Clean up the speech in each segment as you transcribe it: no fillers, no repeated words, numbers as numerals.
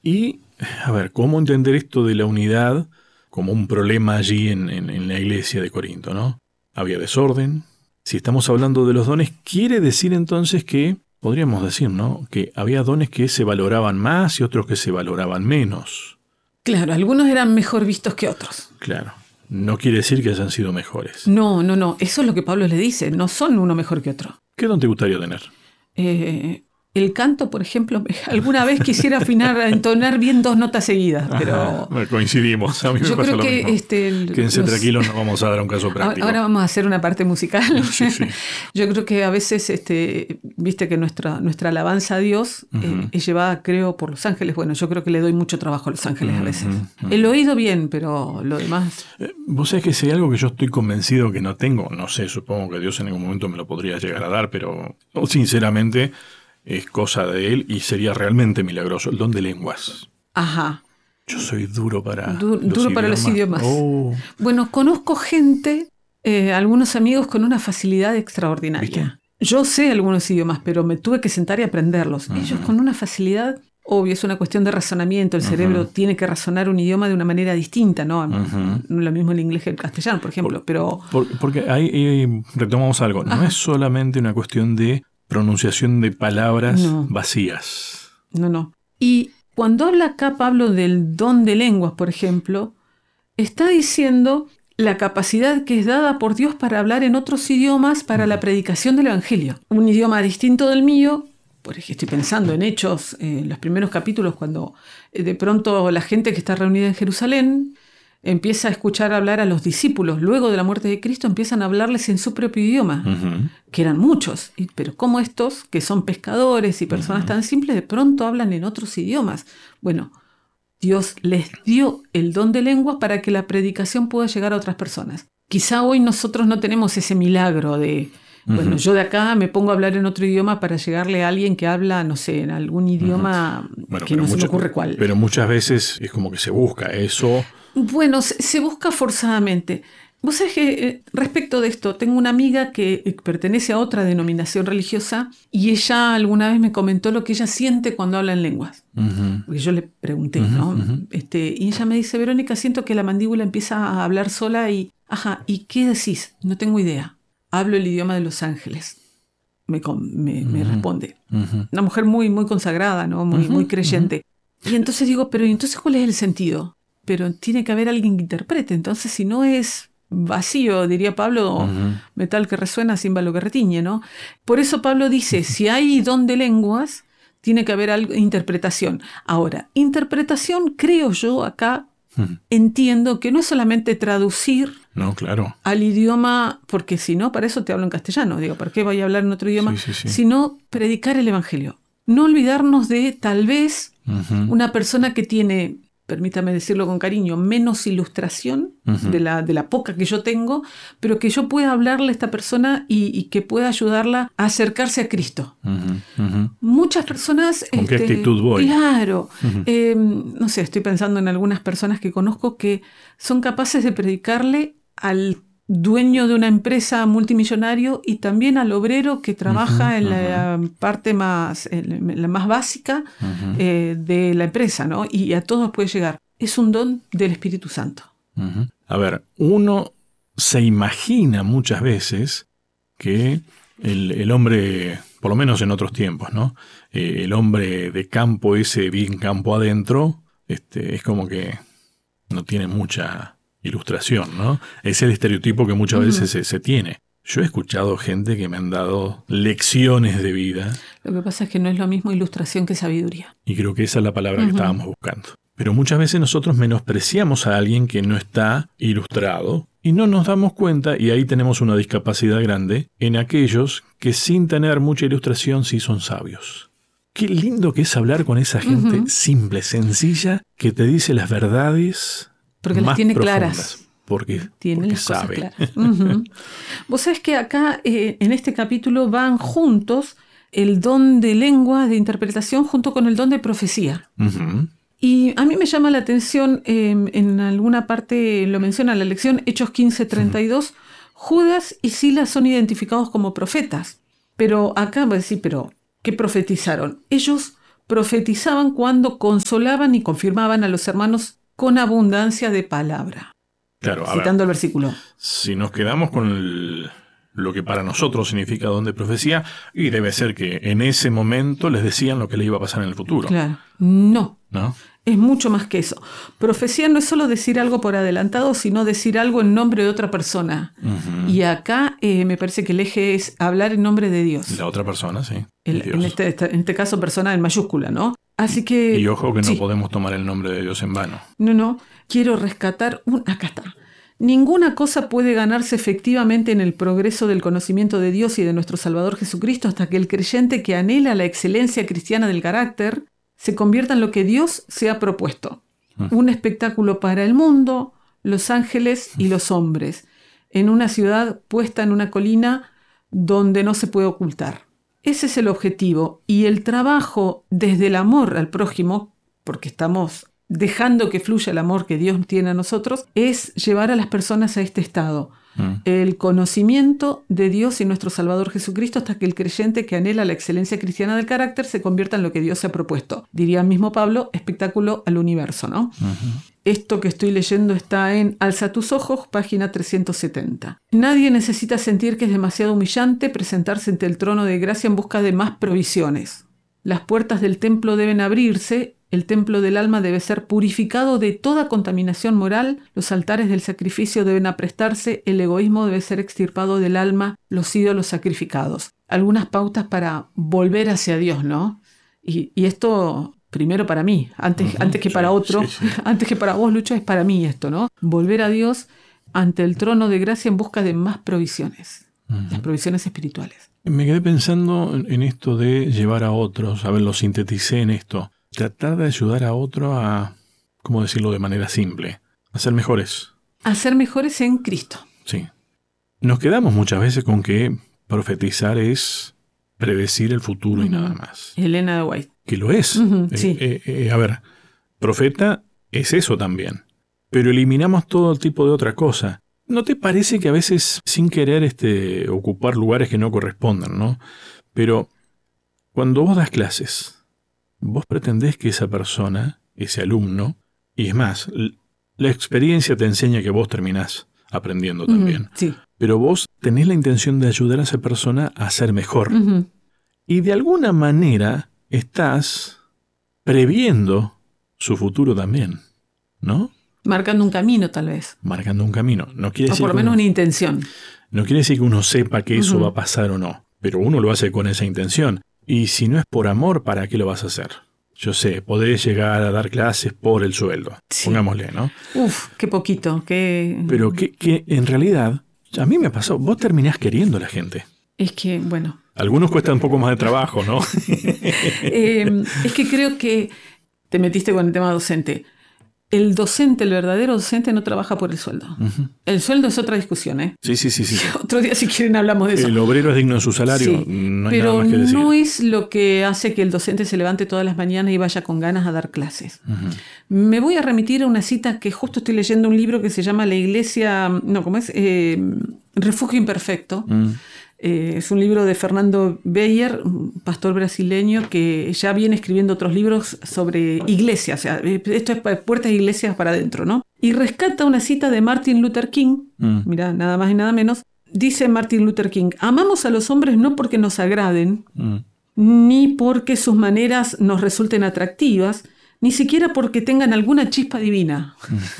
Y, a ver, ¿cómo entender esto de la unidad como un problema allí en la iglesia de Corinto, ¿no? Había desorden. Si estamos hablando de los dones, quiere decir entonces que, podríamos decir, ¿no?, que había dones que se valoraban más y otros que se valoraban menos. Claro, algunos eran mejor vistos que otros. Claro. No quiere decir que hayan sido mejores. No. Eso es lo que Pablo le dice. No son uno mejor que otro. ¿Qué don te gustaría tener? El canto, por ejemplo, alguna vez quisiera entonar bien 2 notas seguidas, pero... Coincidimos, a mí me pasa lo mismo. Quédense tranquilos, no vamos a dar un caso práctico. Ahora vamos a hacer una parte musical. Sí. Yo creo que a veces, viste que nuestra alabanza a Dios es llevada, creo, por los ángeles. Bueno, yo creo que le doy mucho trabajo a los ángeles a veces. El oído bien, pero lo demás... Vos sabés que si hay algo que yo estoy convencido que no tengo, no sé, supongo que Dios en algún momento me lo podría llegar a dar, pero sinceramente... es cosa de él y sería realmente milagroso. El don de lenguas. Ajá. Yo soy duro para los idiomas. Oh. Bueno, conozco gente, algunos amigos con una facilidad extraordinaria. ¿Viste? Yo sé algunos idiomas, pero me tuve que sentar y aprenderlos. Ellos con una facilidad, obvio, es una cuestión de razonamiento. El cerebro tiene que razonar un idioma de una manera distinta, ¿no? No es lo mismo el inglés que el castellano, por ejemplo. Porque ahí retomamos algo. No es solamente una cuestión de pronunciación de palabras vacías. No. Y cuando habla acá Pablo del don de lenguas, por ejemplo, está diciendo la capacidad que es dada por Dios para hablar en otros idiomas para la predicación del Evangelio. Un idioma distinto del mío, por ejemplo, estoy pensando en Hechos, en los primeros capítulos, cuando de pronto la gente que está reunida en Jerusalén empieza a escuchar hablar a los discípulos. Luego de la muerte de Cristo empiezan a hablarles en su propio idioma, que eran muchos. Pero como estos, que son pescadores y personas tan simples, de pronto hablan en otros idiomas. Bueno, Dios les dio el don de lengua para que la predicación pueda llegar a otras personas. Quizá hoy nosotros no tenemos ese milagro de... Bueno, yo de acá me pongo a hablar en otro idioma para llegarle a alguien que habla, no sé, en algún idioma que no se me ocurre cuál. Pero muchas veces es como que se busca eso... Bueno, se busca forzadamente. Vos sabés que respecto de esto, tengo una amiga que pertenece a otra denominación religiosa y ella alguna vez me comentó lo que ella siente cuando habla en lenguas. Porque yo le pregunté, ¿no? Y ella me dice, Verónica, siento que la mandíbula empieza a hablar sola y... Ajá, ¿y qué decís? No tengo idea. Hablo el idioma de los ángeles. Me responde. Una mujer muy, muy consagrada, ¿no? Muy creyente. Y entonces digo, pero ¿y entonces cuál es el sentido? Pero tiene que haber alguien que interprete. Entonces, si no es vacío, diría Pablo, metal que resuena, címbalo que retiñe, ¿no? Por eso Pablo dice, si hay don de lenguas, tiene que haber interpretación. Ahora, interpretación, creo yo, acá entiendo que no es solamente traducir al idioma, porque si no, para eso te hablo en castellano. Digo, ¿para qué voy a hablar en otro idioma? Sí. Sino predicar el Evangelio. No olvidarnos de, tal vez, una persona que tiene... permítame decirlo con cariño, menos ilustración de la poca que yo tengo, pero que yo pueda hablarle a esta persona y que pueda ayudarla a acercarse a Cristo. Muchas personas... ¿Con qué actitud voy? Claro. No sé, estoy pensando en algunas personas que conozco que son capaces de predicarle al dueño de una empresa multimillonario y también al obrero que trabaja en la parte más básica de la empresa, ¿no? Y a todos puede llegar. Es un don del Espíritu Santo. A ver, uno se imagina muchas veces que el hombre, por lo menos en otros tiempos, ¿no? El hombre de campo, ese bien campo adentro, es como que no tiene mucha ilustración, ¿no? Es el estereotipo que muchas veces se tiene. Yo he escuchado gente que me han dado lecciones de vida. Lo que pasa es que no es lo mismo ilustración que sabiduría. Y creo que esa es la palabra que estábamos buscando. Pero muchas veces nosotros menospreciamos a alguien que no está ilustrado y no nos damos cuenta, y ahí tenemos una discapacidad grande, en aquellos que sin tener mucha ilustración sí son sabios. Qué lindo que es hablar con esa gente simple, sencilla, que te dice las verdades porque más las tiene profundas, claras. Porque las sabe. Cosas claras. Vos sabés que acá, en este capítulo, van juntos el don de lengua, de interpretación, junto con el don de profecía. Y a mí me llama la atención, en alguna parte lo menciona en la lección, Hechos 15:32, Judas y Silas son identificados como profetas. Pero acá va a decir, ¿pero qué profetizaron? Ellos profetizaban cuando consolaban y confirmaban a los hermanos con abundancia de palabra. Claro, Citando el versículo. Si nos quedamos con lo que para nosotros significa don de profecía, y debe ser que en ese momento les decían lo que le iba a pasar en el futuro. Claro. No. ¿No? Es mucho más que eso. Profecía no es solo decir algo por adelantado, sino decir algo en nombre de otra persona. Uh-huh. Y acá me parece que el eje es hablar en nombre de Dios. La otra persona, sí. En este caso, persona en mayúscula, ¿no? Así que... Y ojo que no podemos tomar el nombre de Dios en vano. No. Quiero rescatar acá está. Ninguna cosa puede ganarse efectivamente en el progreso del conocimiento de Dios y de nuestro Salvador Jesucristo hasta que el creyente que anhela la excelencia cristiana del carácter se convierta en lo que Dios se ha propuesto. Un espectáculo para el mundo, los ángeles y los hombres, en una ciudad puesta en una colina donde no se puede ocultar. Ese es el objetivo, y el trabajo desde el amor al prójimo, porque estamos dejando que fluya el amor que Dios tiene a nosotros, es llevar a las personas a este estado. El conocimiento de Dios y nuestro Salvador Jesucristo hasta que el creyente que anhela la excelencia cristiana del carácter se convierta en lo que Dios se ha propuesto. Diría mismo Pablo, espectáculo al universo, ¿no? Uh-huh. Esto que estoy leyendo está en Alza tus ojos, página 370. Nadie necesita sentir que es demasiado humillante presentarse ante el trono de gracia en busca de más provisiones. Las puertas del templo deben abrirse. El templo del alma debe ser purificado de toda contaminación moral, los altares del sacrificio deben aprestarse, el egoísmo debe ser extirpado del alma, los ídolos sacrificados. Algunas pautas para volver hacia Dios, ¿no? Y esto primero para mí, antes que para otro, antes que para vos, Lucho, es para mí esto, ¿no? Volver a Dios ante el trono de gracia en busca de más provisiones, las provisiones espirituales. Me quedé pensando en esto de llevar a otros, a ver, lo sinteticé en esto. Tratar de ayudar a otro a, ¿cómo decirlo de manera simple? A ser mejores. A ser mejores en Cristo. Sí. Nos quedamos muchas veces con que profetizar es predecir el futuro y nada más. Elena de White. Que lo es. Sí. A ver, profeta es eso también. Pero eliminamos todo tipo de otra cosa. ¿No te parece que a veces, sin querer ocupar lugares que no correspondan, ¿no? Pero cuando vos das clases, vos pretendés que esa persona, ese alumno, y es más, la experiencia te enseña que vos terminás aprendiendo también. Sí. Pero vos tenés la intención de ayudar a esa persona a ser mejor. Y de alguna manera estás previendo su futuro también, ¿no? Marcando un camino, tal vez. Marcando un camino. No quiere decir por lo menos una intención. No quiere decir que uno sepa que eso va a pasar o no, pero uno lo hace con esa intención. Y si no es por amor, ¿para qué lo vas a hacer? Yo sé, podés llegar a dar clases por el sueldo, pongámosle, ¿no? Qué poquito, qué... Pero que en realidad, a mí me pasó, vos terminás queriendo a la gente. Es que, bueno... Algunos cuesta un poco más de trabajo, ¿no? Es que creo que te metiste con el tema docente. El verdadero docente no trabaja por el sueldo. El sueldo es otra discusión, ¿eh? Sí. Otro día, si quieren, hablamos de eso. El obrero es digno de su salario, no hay nada más que decir. Pero no es lo que hace que el docente se levante todas las mañanas y vaya con ganas a dar clases. Me voy a remitir a una cita que justo estoy leyendo un libro que se llama La Iglesia... Refugio Imperfecto. Es un libro de Fernando Beyer, un pastor brasileño que ya viene escribiendo otros libros sobre iglesias. O sea, esto es puertas de iglesias para adentro, ¿no? Y rescata una cita de Martin Luther King. Mirá, nada más y nada menos. Dice Martin Luther King: amamos a los hombres no porque nos agraden, ni porque sus maneras nos resulten atractivas, ni siquiera porque tengan alguna chispa divina.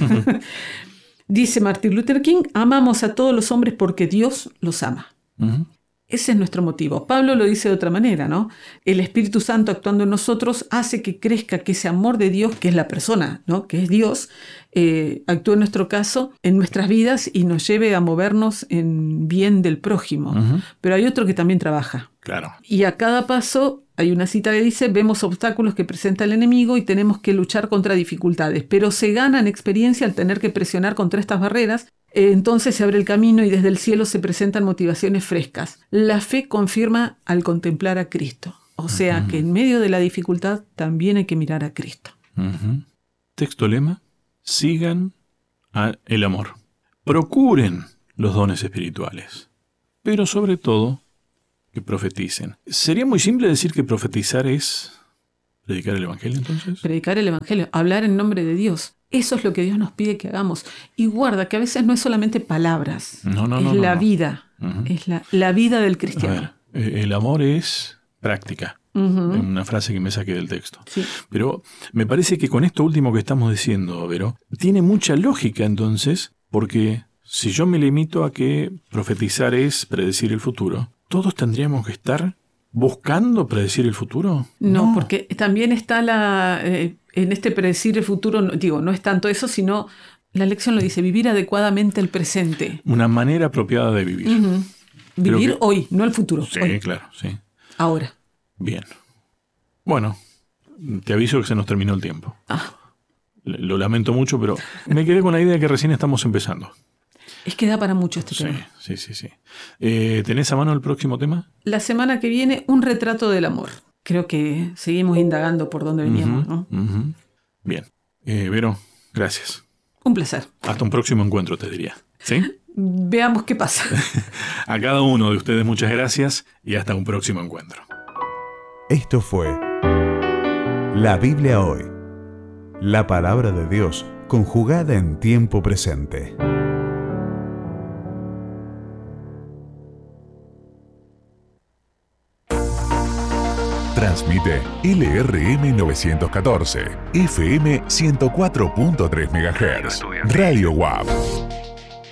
Dice Martin Luther King: amamos a todos los hombres porque Dios los ama. Ese es nuestro motivo. Pablo lo dice de otra manera, ¿no? El Espíritu Santo actuando en nosotros hace que crezca, que ese amor de Dios, que es la persona, ¿no? Que es Dios, actúe en nuestro caso, en nuestras vidas y nos lleve a movernos en bien del prójimo. Pero hay otro que también trabaja. Claro. Y a cada paso hay una cita que dice: vemos obstáculos que presenta el enemigo y tenemos que luchar contra dificultades, pero se gana en experiencia al tener que presionar contra estas barreras. Entonces se abre el camino y desde el cielo se presentan motivaciones frescas. La fe confirma al contemplar a Cristo. O sea que en medio de la dificultad también hay que mirar a Cristo. Texto lema: sigan el amor. Procuren los dones espirituales. Pero sobre todo, que profeticen. Sería muy simple decir que profetizar es ¿Predicar el Evangelio entonces? Predicar el Evangelio, hablar en nombre de Dios. Eso es lo que Dios nos pide que hagamos. Y guarda que a veces no es solamente palabras, es la vida. Uh-huh. Es la vida del cristiano. A ver, el amor es práctica. Uh-huh. Es una frase que me saqué del texto. Sí. Pero me parece que con esto último que estamos diciendo, Vero, tiene mucha lógica entonces, porque si yo me limito a que profetizar es predecir el futuro, ¿todos tendríamos que estar buscando predecir el futuro? No, porque también está en este predecir el futuro, no es tanto eso, sino la lección lo dice, vivir adecuadamente el presente. Una manera apropiada de vivir. Uh-huh. Vivir hoy, no el futuro. Sí, hoy. claro, sí. Ahora. Bien. Bueno, te aviso que se nos terminó el tiempo. Lo lamento mucho, pero me quedé con la idea de que recién estamos empezando. Es que da para mucho este tema. Sí. ¿Tenés a mano el próximo tema? La semana que viene, un retrato del amor. Creo que seguimos indagando por dónde veníamos, ¿no? Uh-huh. Bien. Vero, gracias. Un placer. Hasta un próximo encuentro, te diría. ¿Sí? Veamos qué pasa. A cada uno de ustedes muchas gracias y hasta un próximo encuentro. Esto fue La Biblia Hoy. La palabra de Dios conjugada en tiempo presente. Transmite LRM 914, FM 104.3 MHz, Radio WAP.